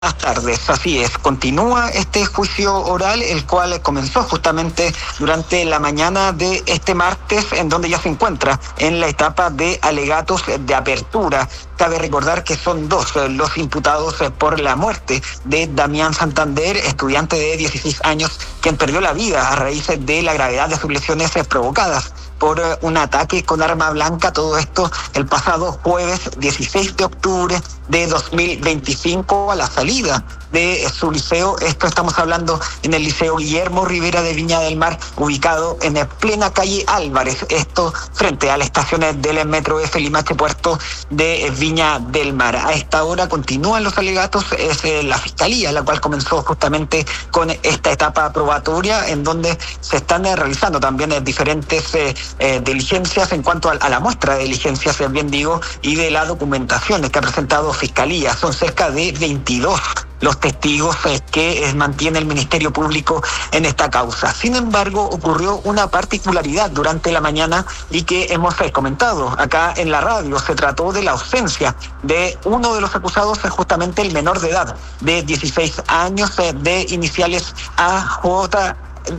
Buenas tardes, así es. Continúa este juicio oral, el cual comenzó justamente durante la mañana de este martes, en donde ya se encuentra en la etapa de alegatos de apertura. Cabe recordar que son dos los imputados por la muerte de Damián Santander, estudiante de 16 años, quien perdió la vida a raíz de la gravedad de sus lesiones provocadas por un ataque con arma blanca. Todo esto el pasado jueves 16 de octubre de 2025 a la salida de su liceo. Esto estamos hablando en el Liceo Guillermo Rivera de Viña del Mar, ubicado en plena calle Álvarez, esto frente a la estación del Metro F Limache Puerto de Viña del Mar. A esta hora continúan los alegatos, es la Fiscalía la cual comenzó justamente con esta etapa probatoria, en donde se están realizando también diferentes diligencias en cuanto a la muestra de diligencias, bien digo, y de la documentación que ha presentado Fiscalía. Son cerca de 22 los testigos que mantiene el Ministerio Público en esta causa. Sin embargo, ocurrió una particularidad durante la mañana y que hemos comentado acá en la radio. Se trató de la ausencia de uno de los acusados, justamente el menor de edad, de 16 años, de iniciales AJVA,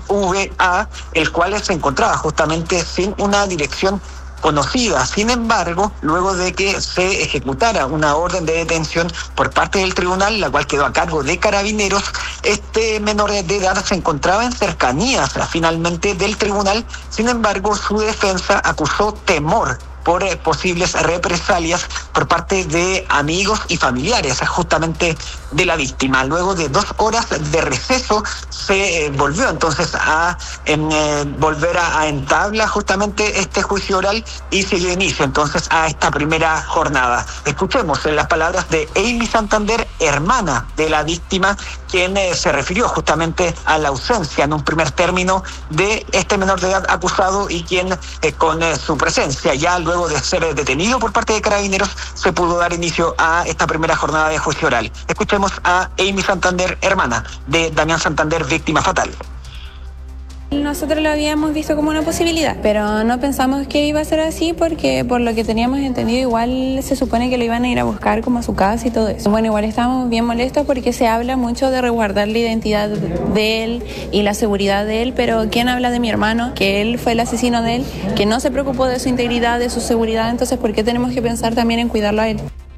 el cual se encontraba justamente sin una dirección conocida. Sin embargo, luego de que se ejecutara una orden de detención por parte del tribunal, la cual quedó a cargo de Carabineros, este menor de edad se encontraba en cercanías finalmente del tribunal. Sin embargo, su defensa acusó temor por posibles represalias por parte de amigos y familiares justamente de la víctima. Luego de 2 horas de receso se volvió entonces a volver a entablar justamente este juicio oral y se dio inicio entonces a esta primera jornada. Escuchemos las palabras de Amy Santander, hermana de la víctima, quien se refirió justamente a la ausencia en un primer término de este menor de edad acusado y quien con su presencia ya luego de ser detenido por parte de Carabineros se pudo dar inicio a esta primera jornada de juicio oral. Escuchemos a Amy Santander, hermana de Damián Santander, víctima fatal. Nosotros lo habíamos visto como una posibilidad, pero no pensamos que iba a ser así porque por lo que teníamos entendido igual se supone que lo iban a ir a buscar como a su casa y todo eso. Bueno, igual estábamos bien molestos porque se habla mucho de resguardar la identidad de él y la seguridad de él, pero ¿quién habla de mi hermano? Que él fue el asesino de él, que no se preocupó de su integridad, de su seguridad. Entonces, ¿por qué tenemos que pensar también en cuidarlo a él?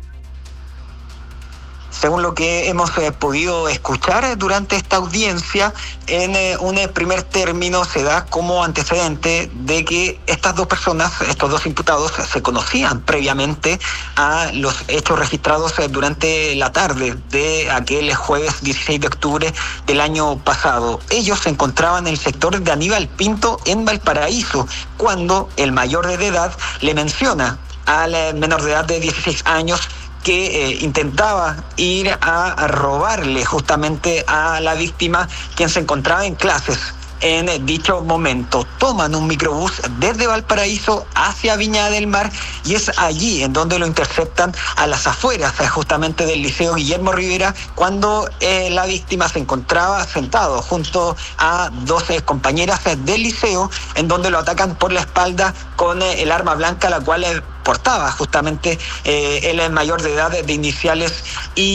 Según lo que hemos podido escuchar durante esta audiencia, en un primer término se da como antecedente de que estas dos personas, estos dos imputados, se conocían previamente a los hechos registrados durante la tarde de aquel jueves 16 de octubre del año pasado. Ellos se encontraban en el sector de Aníbal Pinto en Valparaíso, cuando el mayor de edad le menciona al menor de edad de 16 años que intentaba ir a robarle justamente a la víctima, quien se encontraba en clases en dicho momento. Toman un microbús desde Valparaíso hacia Viña del Mar y es allí en donde lo interceptan a las afueras justamente del Liceo Guillermo Rivera, cuando la víctima se encontraba sentado junto a 12 compañeras del liceo, en donde lo atacan por la espalda con el arma blanca, la cual portaba justamente el mayor de edad de iniciales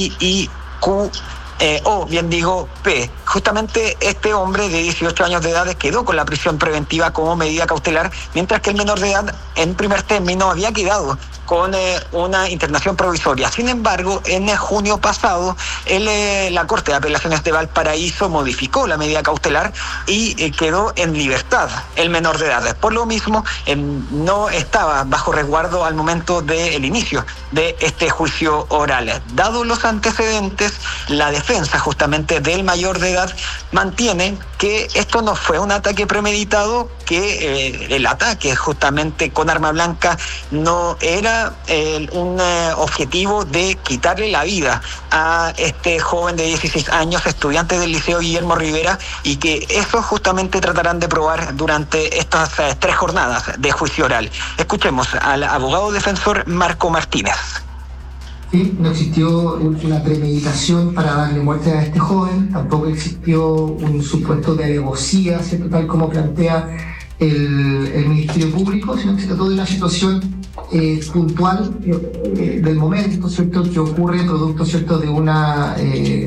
IIQ. Bien digo, P. Justamente este hombre de 18 años de edad quedó con la prisión preventiva como medida cautelar, mientras que el menor de edad en primer término había quedado con una internación provisoria. Sin embargo, en junio pasado, la Corte de Apelaciones de Valparaíso modificó la medida cautelar y quedó en libertad el menor de edad. Por lo mismo, no estaba bajo resguardo al momento del inicio de este juicio oral. Dados los antecedentes, la defensa justamente del mayor de edad mantiene que esto no fue un ataque premeditado, que el ataque justamente con arma blanca no era un objetivo de quitarle la vida a este joven de 16 años, estudiante del Liceo Guillermo Rivera, y que eso justamente tratarán de probar durante estas 3 jornadas de juicio oral. Escuchemos al abogado defensor Marco Martínez. Sí, no existió una premeditación para darle muerte a este joven, tampoco existió un supuesto de alevosía, ¿cierto?, tal como plantea el Ministerio Público, sino que se trató de una situación puntual del momento, ¿cierto?, que ocurre producto, ¿cierto?, de una